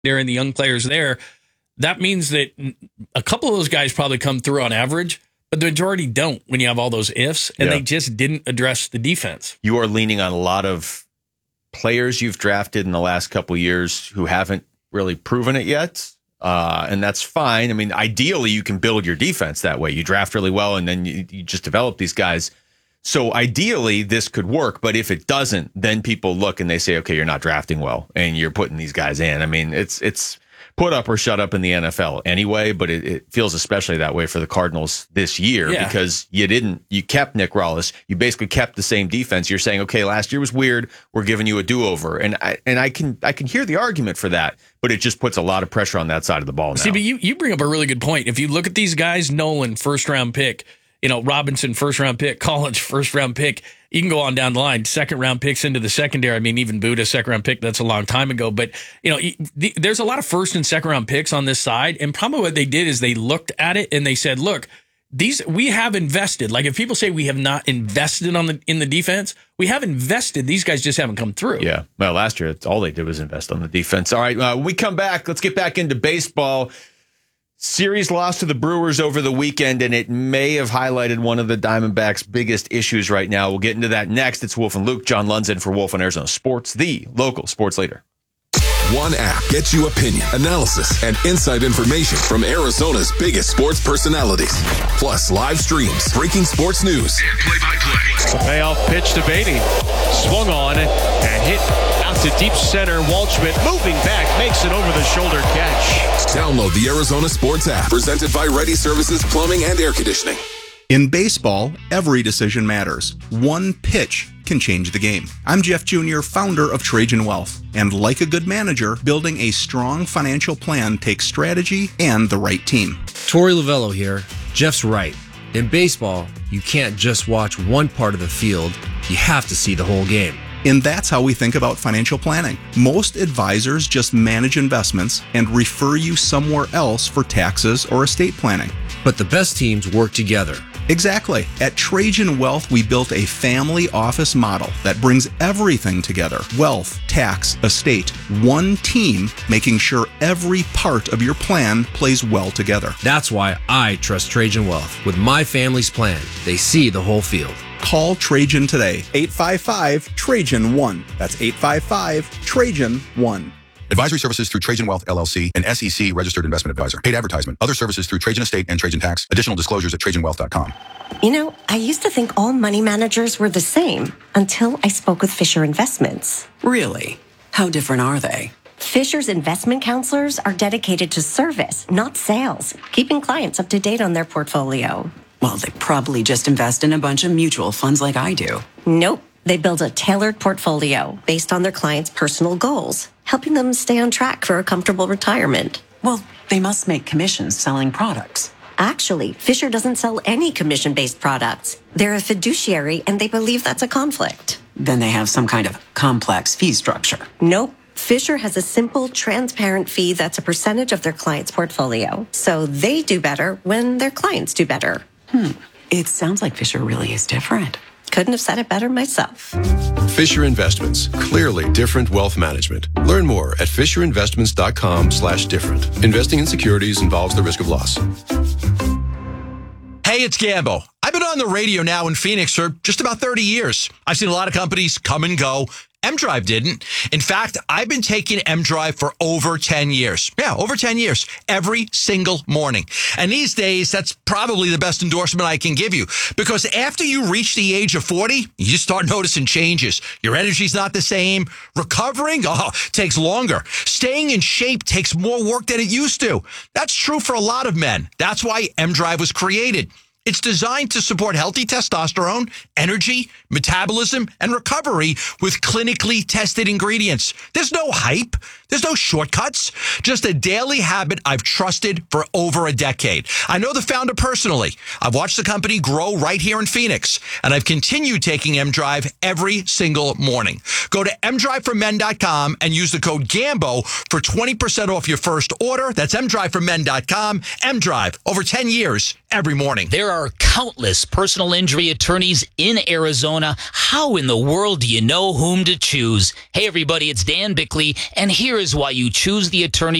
and the young players there, that means that a couple of those guys probably come through on average, but the majority don't when you have all those ifs, and they just didn't address the defense. You are leaning on a lot of players you've drafted in the last couple of years who haven't really proven it yet, and that's fine. I mean, ideally, you can build your defense that way. You draft really well, and then you just develop these guys. So ideally, this could work, but if it doesn't, then people look and they say, okay, you're not drafting well, and you're putting these guys in. I mean, it's put up or shut up in the NFL anyway, but it feels especially that way for the Cardinals this year because you kept Nick Rallis. You basically kept the same defense. You're saying, okay, last year was weird. We're giving you a do-over. And I can hear the argument for that, but it just puts a lot of pressure on that side of the ball now. See, but you bring up a really good point. If you look at these guys, Nolan, first-round pick, Robinson, first-round pick, Collins, first-round pick. You can go on down the line, second-round picks into the secondary. I mean, even Buddha, second-round pick, that's a long time ago. But, there's a lot of first- and second-round picks on this side. And probably what they did is they looked at it and they said, look, we have invested. Like if people say we have not invested in the defense, we have invested. These guys just haven't come through. Yeah. Well, last year, all they did was invest on the defense. All right, when we come back, let's get back into baseball. Series lost to the Brewers over the weekend, and it may have highlighted one of the Diamondbacks' biggest issues right now. We'll get into that next. It's Wolf and Luke. John Lundzen for Wolf on Arizona Sports, the local sports leader. One app gets you opinion, analysis, and inside information from Arizona's biggest sports personalities. Plus live streams, breaking sports news, and play-by-play. The payoff pitch to Beatty. Swung on and hit out to deep center. Waldschmidt moving back, makes an over-the-shoulder catch. Download the Arizona Sports app, presented by Ready Services Plumbing and Air Conditioning. In baseball, every decision matters. One pitch can change the game. I'm Jeff Jr., founder of Trajan Wealth. And like a good manager, building a strong financial plan takes strategy and the right team. Torey Lovello here. Jeff's right. In baseball, you can't just watch one part of the field. You have to see the whole game. And that's how we think about financial planning. Most advisors just manage investments and refer you somewhere else for taxes or estate planning. But the best teams work together. Exactly. At Trajan Wealth, we built a family office model that brings everything together. Wealth, tax, estate, one team, making sure every part of your plan plays well together. That's why I trust Trajan Wealth. With my family's plan, they see the whole field. Call Trajan today. 855-TRAJAN-1. That's 855-TRAJAN-1. Advisory services through Trajan Wealth, LLC, an SEC registered investment advisor. Paid advertisement. Other services through Trajan Estate and Trajan Tax. Additional disclosures at TrajanWealth.com. I used to think all money managers were the same until I spoke with Fisher Investments. Really? How different are they? Fisher's investment counselors are dedicated to service, not sales, keeping clients up to date on their portfolio. Well, they probably just invest in a bunch of mutual funds like I do. Nope. They build a tailored portfolio based on their clients' personal goals, helping them stay on track for a comfortable retirement. Well, they must make commissions selling products. Actually, Fisher doesn't sell any commission-based products. They're a fiduciary, and they believe that's a conflict. Then they have some kind of complex fee structure. Nope. Fisher has a simple, transparent fee that's a percentage of their client's portfolio. So they do better when their clients do better. It sounds like Fisher really is different. Couldn't have said it better myself. Fisher Investments. Clearly different wealth management. Learn more at FisherInvestments.com/different. Investing in securities involves the risk of loss. Hey, it's Gambo. I've been on the radio now in Phoenix for just about 30 years. I've seen a lot of companies come and go. M-Drive didn't. In fact, I've been taking M-Drive for over 10 years. Yeah, over 10 years. Every single morning. And these days, that's probably the best endorsement I can give you. Because after you reach the age of 40, you start noticing changes. Your energy's not the same. Recovering, takes longer. Staying in shape takes more work than it used to. That's true for a lot of men. That's why M-Drive was created. It's designed to support healthy testosterone, energy, metabolism, and recovery with clinically tested ingredients. There's no hype. There's no shortcuts. Just a daily habit I've trusted for over a decade. I know the founder personally. I've watched the company grow right here in Phoenix, and I've continued taking M-Drive every single morning. Go to mdriveformen.com and use the code GAMBO for 20% off your first order. That's mdriveformen.com. M-Drive, over 10 years, every morning. There are countless personal injury attorneys in Arizona. How in the world do you know whom to choose? Hey, everybody, it's Dan Bickley, and here is why you choose the attorney